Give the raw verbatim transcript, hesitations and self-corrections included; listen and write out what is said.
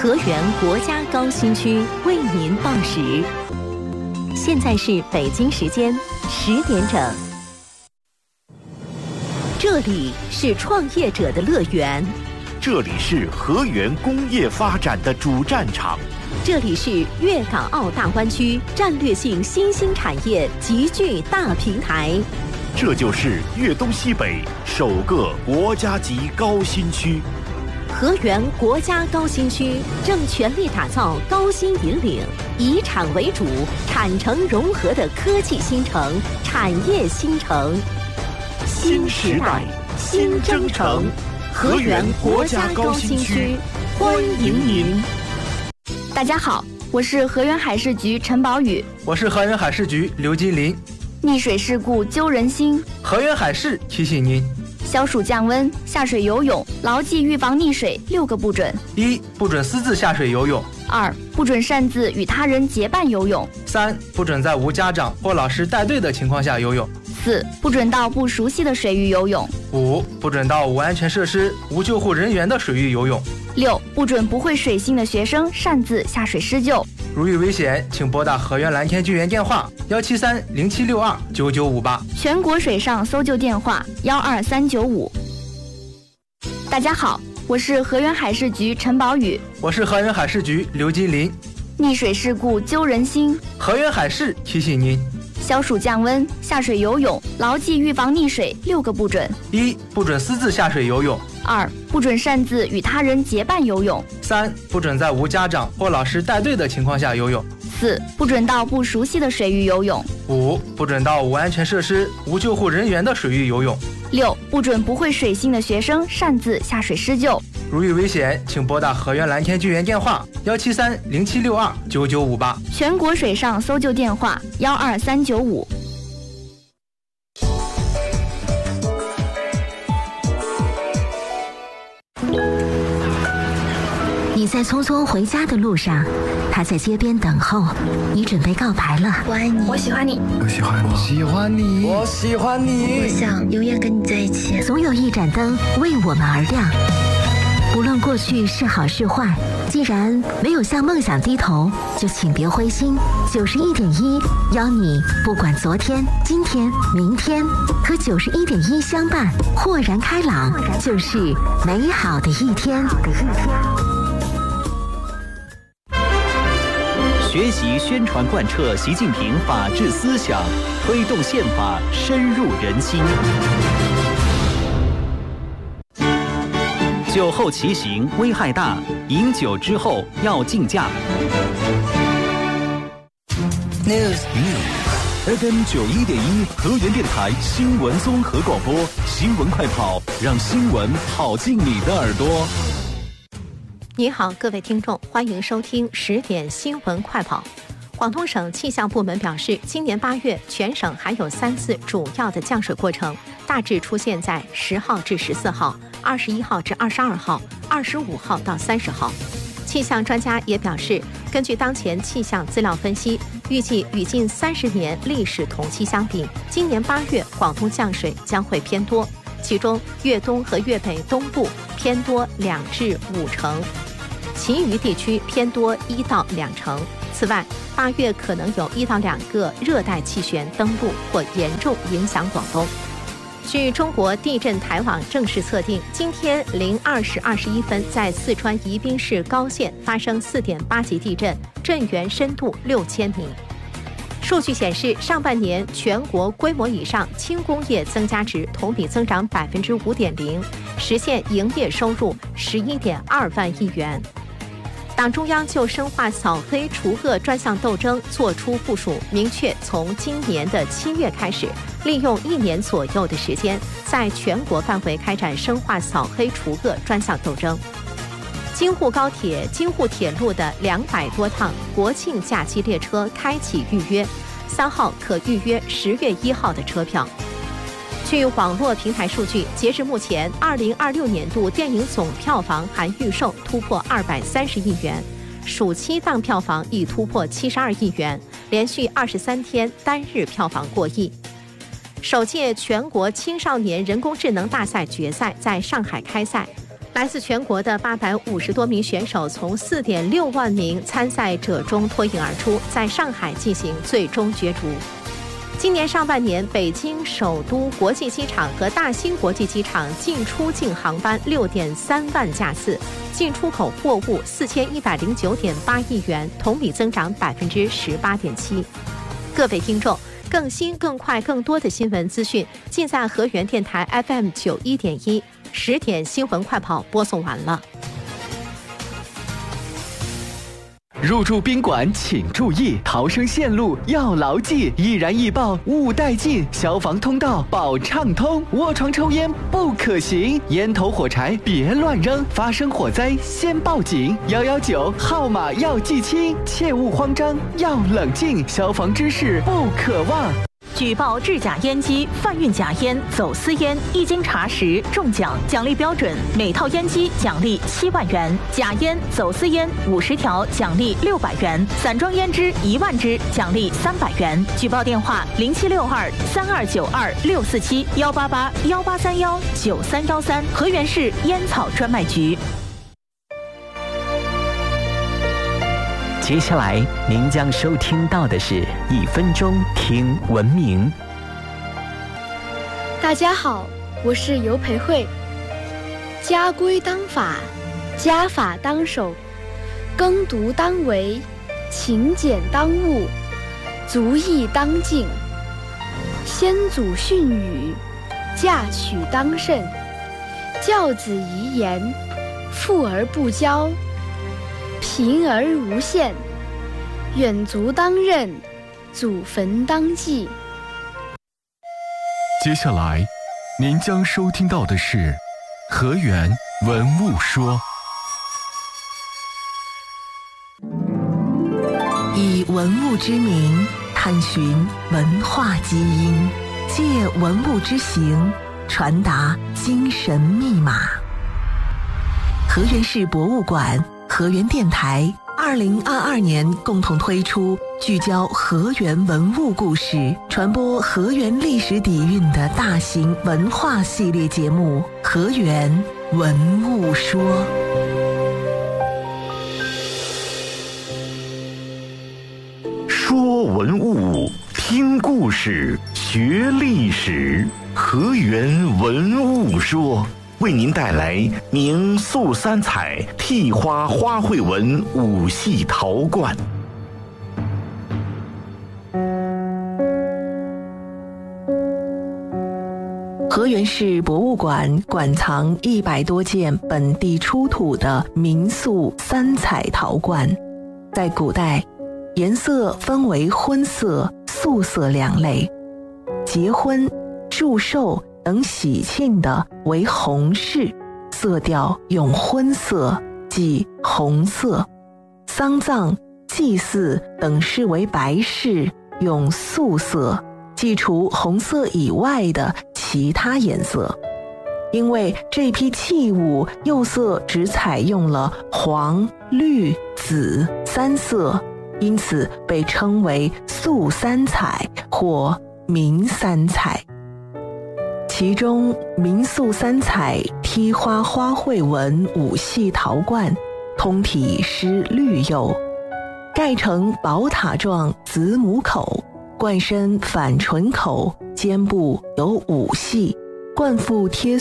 河源国家高新区为您报时，现在是北京时间十点整。这里是创业者的乐园， 这里是河源工业发展的主战场， 这里是粤港澳大湾区战略性新兴产业集聚大平台， 这就是粤东西北首个国家级高新区。 河源国家高新区正全力打造高新引领、以产为主、产城融合的科技新城、产业新城。 新时代，新征程，河源国家高新区，欢迎您。 大家好，我是河源海事局陈宝宇， 我是河源海事局刘金林。 溺水事故揪人心， 河源海事提醒您： 消暑降温，下水游泳，牢记预防溺水六个不准： 一、不准私自下水游泳； 二、不准擅自与他人结伴游泳； 三、不准在无家长或老师带队的情况下游泳； 四、不准到不熟悉的水域游泳； 五、不准到无安全设施、无救护人员的水域游泳； 六、不准不会水性的学生擅自下水施救。 如遇危险，请拨打河源蓝天救援电话幺七三零七六二九九五八， 全国水上搜救电话幺二三九五。大家好，我是河源海事局陈宝宇， 我是河源海事局刘金林。 溺水事故揪人心， 河源海事提醒您： 消暑降温，下水游泳，牢记预防溺水六个不准： 一、不准私自下水游泳； 二、不准擅自与他人结伴游泳； 三、不准在无家长或老师带队的情况下游泳； 四、不准到不熟悉的水域游泳； 五、不准到无安全设施、无救护人员的水域游泳； 六、不准不会水性的学生擅自下水施救。 如遇危险，请拨打河源蓝天救援电话幺七三零七六二九九五八， 全国水上搜救电话幺二三九五。 你在匆匆回家的路上，他在街边等候，你准备告白了。 我爱你，我喜欢你， 我喜欢你，喜欢你， 我喜欢你， 我想永远跟你在一起。 总有一盏灯为我们而亮，不论过去是好是坏，既然没有向梦想低头，就请别灰心。九十一点一邀你，不管昨天、今天、明天，和九十一点一相伴，豁然开朗，就是美好的一天。 学习宣传贯彻习近平法治思想，推动宪法深入人心。酒后骑行危害大，饮酒之后要禁驾。 News F M 九一点一河源电台新闻综合广播，新闻快跑，让新闻跑进你的耳朵。 你好，各位听众，欢迎收听十点新闻快跑。广东省气象部门表示，今年八月全省还有三次主要的降水过程，大致出现在十号至十四号、二十一号至二十二号、二十五号到三十号。气象专家也表示，根据当前气象资料分析，预计与近三十年历史同期相比，今年八月广东降水将会偏多，其中粤东和粤北东部偏多两至五成，其余地区偏多一到两成。此外，八月可能有一到两个热带气旋登陆或严重影响广东。据中国地震台网正式测定，今天零二时二十一分，在四川宜宾市高县发生四点八级地震，震源深度六千米。数据显示，上半年全国规模以上轻工业增加值同比增长百分之五点零，实现营业收入十一点二万亿元。党中央就深化扫黑除恶专项斗争作出部署，明确从今年的七月开始，利用一年左右的时间，在全国范围开展深化扫黑除恶专项斗争。京沪高铁、京沪铁路的两百多趟国庆假期列车开启预约，三号可预约十月一号的车票。据网络平台数据，截至目前，二零二六年度电影总票房含预售突破二百三十亿元，暑期档票房已突破七十二亿元，连续二十三天单日票房过亿。首届全国青少年人工智能大赛决赛在上海开赛。 来自全国的八百五十多名选手从四点六万名参赛者中脱颖而出，在上海进行最终角逐。今年上半年，北京首都国际机场和大兴国际机场进出境航班六点三万架次，进出口货物四千一百零九点八亿元，同比增长百分之十八点七。各位听众，更新、更快、更多的新闻资讯，尽在河源电台 F M 九一点一。十点新闻快跑播送完了。 入住宾馆请注意，逃生线路要牢记，易燃易爆勿带进，消防通道保畅通，卧床抽烟不可行，烟头火柴别乱扔，发生火灾先报警，一一九号码要记清，切勿慌张，要冷静，消防知识不可忘。 举报制假烟机、贩运假烟、走私烟，一经查实中奖，奖励标准：每套烟机奖励七万元；假烟、走私烟五十条奖励六百元；散装烟支一万支奖励三百元。举报电话：零七六二三二九二六四七幺八八幺八三幺九三幺三，河源市烟草专卖局。 接下来您将收听到的是一分钟听文明。 大家好，我是尤培慧。家规当法，家法当守，耕读当为，勤俭当务，足艺当敬。先祖训语，嫁娶当慎。教子遗言，富而不骄，贫而无限。远足当任，祖坟当祭。 接下来您将收听到的是河源文物说。 以文物之名探寻文化基因，借文物之形传达精神密码。河源市博物馆、河源电台二零二二年共同推出聚焦河源文物故事、传播河源历史底蕴的大型文化系列节目《河源文物说》。 说文物，听故事，学历史，河源文物说。为您带来明素三彩替花花卉纹五系陶罐。 河源市博物馆馆藏一百多件本地出土的明塑三彩陶罐，在古代，颜色分为婚色、素色两类。结婚、祝寿等喜庆的为红饰，色调用婚色，即红色；丧葬、祭祀等饰为白饰，用素色，即除红色以外的其他颜色。因为这批器物釉色只采用了黄、绿、紫三色，因此被称为素三彩或明三彩。其中明塑三彩梯花花卉纹五系陶罐，通体施绿釉，盖成宝塔状子母口，罐身反唇口，肩部有五系，罐腹贴